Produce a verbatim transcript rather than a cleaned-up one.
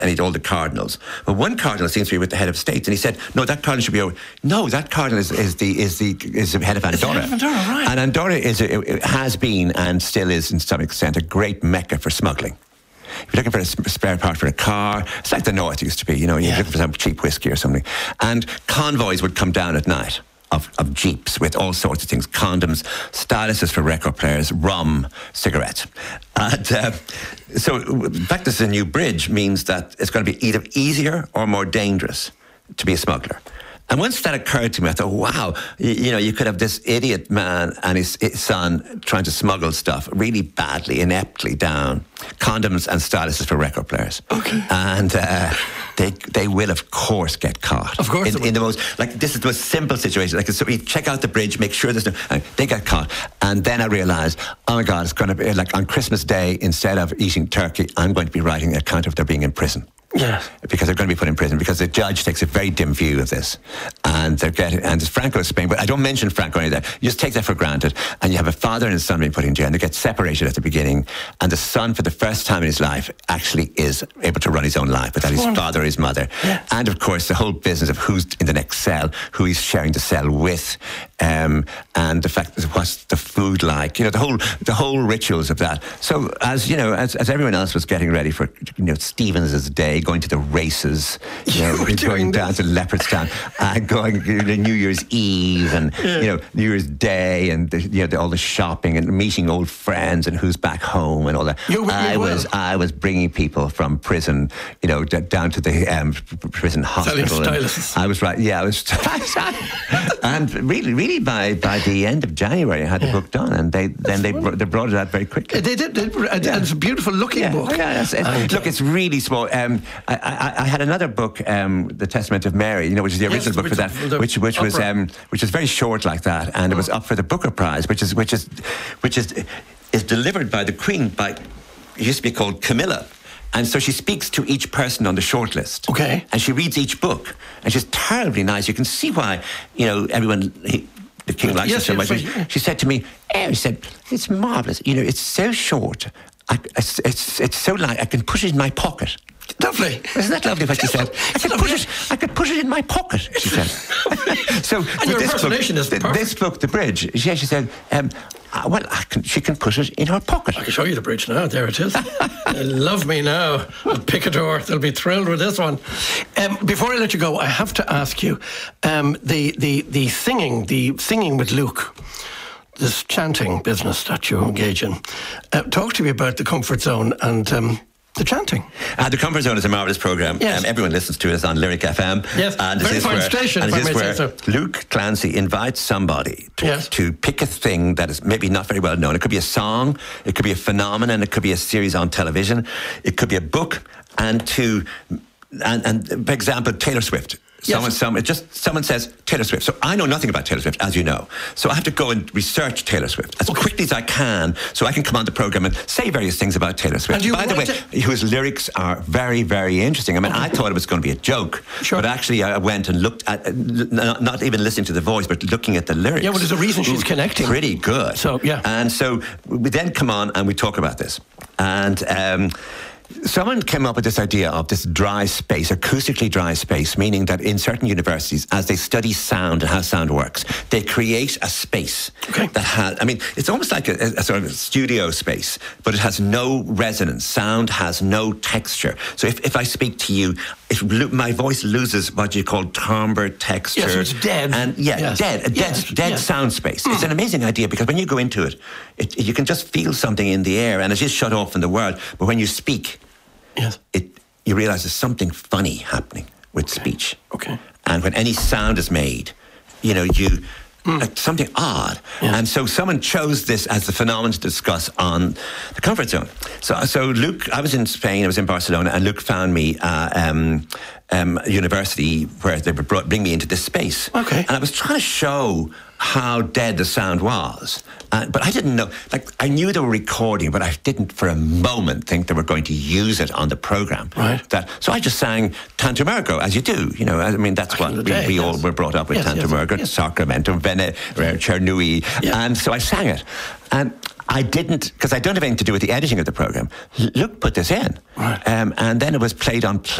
and he'd all the cardinals. But one cardinal seems to be with the head of state, and he said, "No, that cardinal should be over." No, that cardinal is, is the is the is the head of Andorra. Head of Andorra, right? And Andorra is a, it has been and still is, in some extent, a great mecca for smuggling. If you're looking for a spare part for a car, it's like the North used to be. You know, you're yeah. looking for some cheap whiskey or something, and convoys would come down at night. Of, of jeeps with all sorts of things, condoms, styluses for record players, rum, cigarettes. And uh, so the fact this is a new bridge means that it's going to be either easier or more dangerous to be a smuggler. And once that occurred to me, I thought, wow, you, you know, you could have this idiot man and his, his son trying to smuggle stuff really badly, ineptly down condoms and styluses for record players. Okay. And uh, they they will, of course, get caught. Of course. In, in the most, like, this is the most simple situation. Like, so we check out the bridge, make sure there's no, and they get caught. And then I realised, oh my God, it's going to be like on Christmas Day, instead of eating turkey, I'm going to be writing an account of their being in prison. Yeah. Because they're going to be put in prison, because the judge takes a very dim view of this. And they're getting, and Franco is Spain, but I don't mention Franco any of that. You just take that for granted. And you have a father and a son being put in jail, and they get separated at the beginning. And the son, for the first time in his life, actually is able to run his own life without his father or his mother. Yeah. And of course, the whole business of who's in the next cell, who he's sharing the cell with, um, and the fact that what's the food like, you know, the whole the whole rituals of that. So as you know, as, as everyone else was getting ready for, you know, Stevens's day, going to the races, you know, going down to Leopardstown, and going to New Year's Eve, and yeah. you know, New Year's Day, and the, you know, the, all the shopping and meeting old friends, and who's back home, and all that. You, you I will. was I was bringing people from prison, you know, d- down to the um, prison hospital. I was right, yeah, I was, and really, really by by the end of January, I had the yeah. book done, and they then they br- they brought it out very quickly. They did. They, and yeah. It's a beautiful looking yeah. book. Oh, yeah, it's, it, look, it's really small. Um, I, I, I had another book, um, The Testament of Mary, you know, which is the original yes, book for that, which which was um, which was very short like that, and oh. it was up for the Booker Prize, which is which is which is is delivered by the Queen by, it used to be called Camilla. And so she speaks to each person on the shortlist. Okay. And she reads each book. And she's terribly nice. You can see why, you know, everyone, he, the King likes yes, it so much. Yes, she, she said to me, oh, she said, it's marvellous. You know, it's so short. I, it's, it's, it's so light, I can put it in my pocket. Lovely. Isn't that lovely what she said? I could, put it, I could put it in my pocket, she said. So and your this impersonation book, is perfect. This book, The Bridge, she, she said, um, uh, well, I can, she can put it in her pocket. I can show you the bridge now. There it is. Love me now. Picador, they'll be thrilled with this one. Um, before I let you go, I have to ask you, um, the, the, the singing, the singing with Luke, this chanting business that you engage in. Uh, talk to me about the comfort zone and um, the chanting. Uh, the Comfort Zone is a marvellous programme. Yes. Um, everyone listens to us on Lyric F M. Yes, and very this is fine where, station, and if I this may is say where so. Luke Clancy invites somebody to, yes. to pick a thing that is maybe not very well known. It could be a song, it could be a phenomenon, it could be a series on television, it could be a book, and to, and, and for example, Taylor Swift. Someone, yes. someone, just someone says Taylor Swift. So I know nothing about Taylor Swift, as you know. So I have to go and research Taylor Swift as okay. quickly as I can, so I can come on the programme and say various things about Taylor Swift. And By the way, it? whose lyrics are very, very interesting. I mean, okay. I thought it was going to be a joke, sure. but actually I went and looked at, uh, not even listening to the voice, but looking at the lyrics. Yeah, well, there's a reason she's connecting. Pretty good. So, yeah. And so we then come on and we talk about this. And um, someone came up with this idea of this dry space, acoustically dry space, meaning that in certain universities, as they study sound and how sound works, they create a space okay. that has, I mean, it's almost like a, a sort of studio space, but it has no resonance. Sound has no texture. So if, if I speak to you, it, my voice loses what you call timbre, texture. Yes, it's dead. And yeah, yes. dead, a dead, yes. dead yes. sound space. Mm. It's an amazing idea because when you go into it, it, you can just feel something in the air and it's just shut off in the world. But when you speak, yes. it you realise there's something funny happening with okay. speech. Okay. And when any sound is made, you know, you mm. like something odd. Yeah. And so someone chose this as the phenomenon to discuss on the Comfort Zone. So, so Luke, I was in Spain, I was in Barcelona, and Luke found me uh, um, um, a university where they would brought, bring me into this space. Okay. And I was trying to show how dead the sound was. Uh, but I didn't know, like, I knew they were recording, but I didn't for a moment think they were going to use it on the programme. Right. That, so I just sang Tanto Margo, as you do, you know, I mean, that's Back what we, day, we yes. all were brought up with, yes, Tanto yes, Margo, yes. Sacramento, Vene, Cernui, yeah. and so I sang it. And I didn't, because I don't have anything to do with the editing of the programme. Luke put this in. Right. Um, and then it was played on